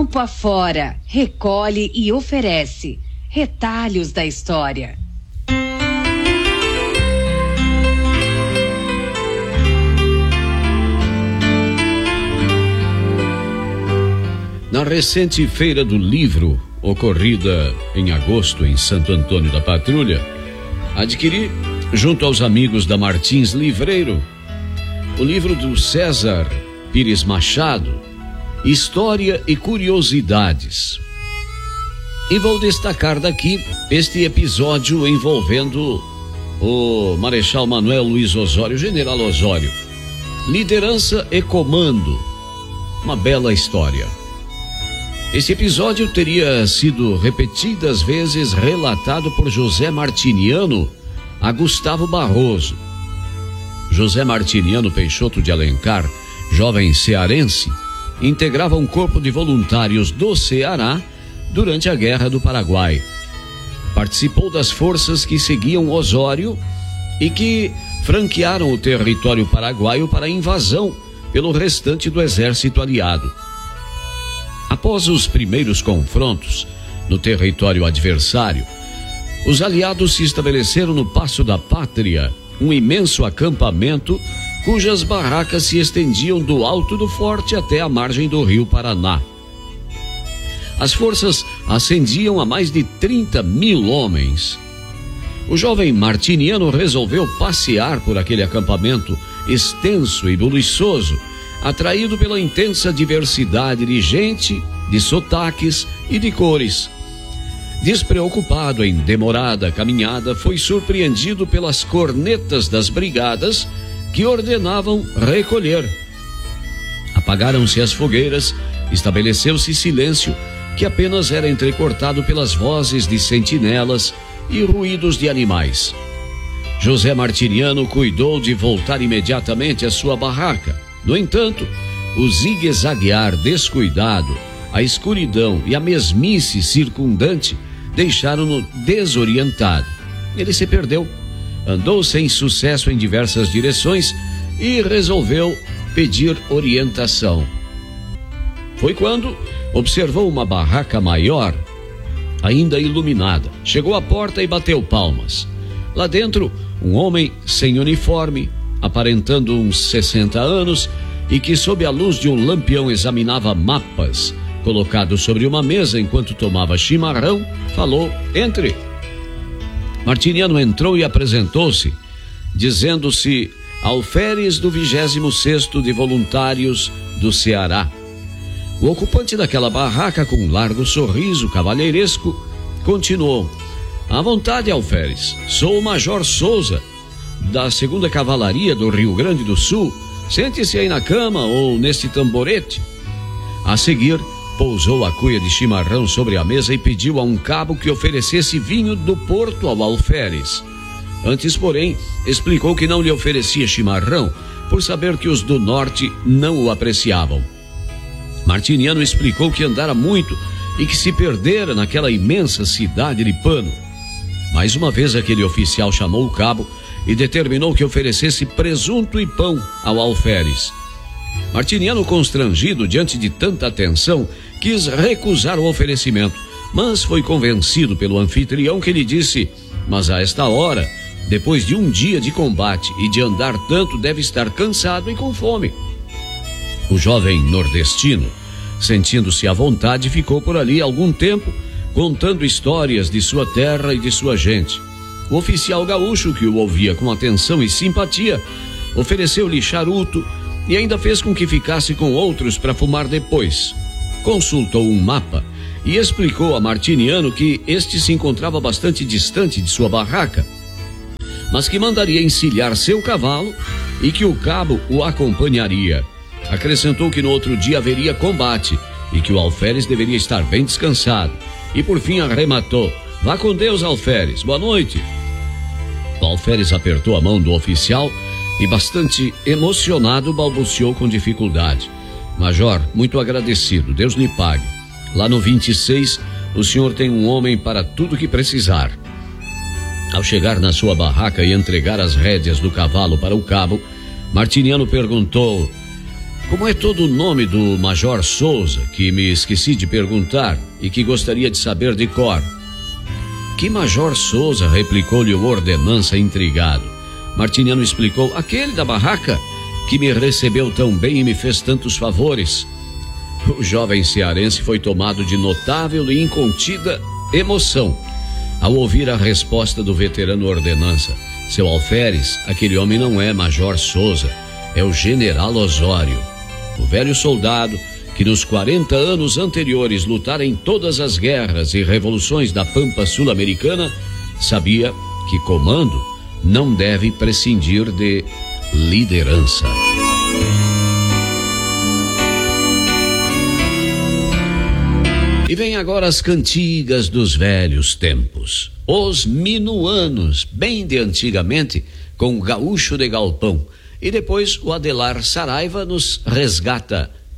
campo afora, recolhe e oferece retalhos da história. Na recente Feira do Livro, ocorrida em agosto em Santo Antônio da Patrulha, adquiri, junto aos amigos da Martins Livreiro, o livro do César Pires Machado, História e Curiosidades. E vou destacar daqui este episódio envolvendo o Marechal Manuel Luiz Osório, General Osório. Liderança e comando. Uma bela história. Esse episódio teria sido repetidas vezes relatado por José Martiniano a Gustavo Barroso. José Martiniano Peixoto de Alencar, jovem cearense, integrava um corpo de voluntários do Ceará durante a Guerra do Paraguai. Participou das forças que seguiam Osório e que franquearam o território paraguaio para a invasão pelo restante do exército aliado. Após os primeiros confrontos no território adversário, os aliados se estabeleceram no Paço da Pátria, um imenso acampamento cujas barracas se estendiam do alto do forte até a margem do rio Paraná. As forças ascendiam a mais de 30.000 homens. O jovem Martiniano resolveu passear por aquele acampamento extenso e buliçoso, atraído pela intensa diversidade de gente, de sotaques e de cores. Despreocupado em demorada caminhada, foi surpreendido pelas cornetas das brigadas que ordenavam recolher. Apagaram-se as fogueiras, estabeleceu-se silêncio, que apenas era entrecortado pelas vozes de sentinelas e ruídos de animais. José Martiniano cuidou de voltar imediatamente à sua barraca. No entanto, o zigue-zaguear descuidado, a escuridão e a mesmice circundante deixaram-no desorientado. Ele se perdeu, andou sem sucesso em diversas direções e resolveu pedir orientação. Foi quando observou uma barraca maior, ainda iluminada. Chegou à porta e bateu palmas. Lá dentro, um homem sem uniforme, aparentando uns 60 anos, e que sob a luz de um lampião examinava mapas colocados sobre uma mesa enquanto tomava chimarrão, falou: "Entre." Martiniano entrou e apresentou-se, dizendo-se alferes do 26º de voluntários do Ceará. O ocupante daquela barraca, com um largo sorriso cavalheiresco, continuou: "À vontade, alferes. Sou o Major Souza, da 2ª Cavalaria do Rio Grande do Sul. Sente-se aí na cama ou neste tamborete." A seguir, pousou a cuia de chimarrão sobre a mesa e pediu a um cabo que oferecesse vinho do Porto ao alferes. Antes, porém, explicou que não lhe oferecia chimarrão, por saber que os do norte não o apreciavam. Martiniano explicou que andara muito e que se perdera naquela imensa cidade de pano. Mais uma vez, aquele oficial chamou o cabo e determinou que oferecesse presunto e pão ao alferes. Martiniano, constrangido diante de tanta atenção, quis recusar o oferecimento, mas foi convencido pelo anfitrião, que lhe disse: "Mas a esta hora, depois de um dia de combate e de andar tanto, deve estar cansado e com fome." O jovem nordestino, sentindo-se à vontade, ficou por ali algum tempo, contando histórias de sua terra e de sua gente. O oficial gaúcho, que o ouvia com atenção e simpatia, ofereceu-lhe charuto e ainda fez com que ficasse com outros para fumar depois. Consultou um mapa e explicou a Martiniano que este se encontrava bastante distante de sua barraca, mas que mandaria encilhar seu cavalo e que o cabo o acompanharia. Acrescentou que no outro dia haveria combate e que o alferes deveria estar bem descansado. E por fim arrematou: "Vá com Deus, alferes. Boa noite." O alferes apertou a mão do oficial e, bastante emocionado, balbuciou com dificuldade: "Major, muito agradecido, Deus lhe pague. Lá no 26, o senhor tem um homem para tudo que precisar." Ao chegar na sua barraca e entregar as rédeas do cavalo para o cabo, Martiniano perguntou: Como é todo o nome do Major Souza, que me esqueci de perguntar e que gostaria de saber de cor? Que Major Souza? Replicou-lhe o ordenança intrigado. Martiniano explicou: aquele da barraca que me recebeu tão bem e me fez tantos favores. O jovem cearense foi tomado de notável e incontida emoção ao ouvir a resposta do veterano ordenança. Seu alferes, aquele homem não é Major Souza, é o General Osório. O velho soldado que nos 40 anos anteriores lutara em todas as guerras e revoluções da Pampa Sul-Americana, sabia que comando não deve prescindir de liderança. E vem agora as cantigas dos velhos tempos. Os minuanos, bem de antigamente, com o Gaúcho de Galpão. E depois o Adelar Saraiva nos resgata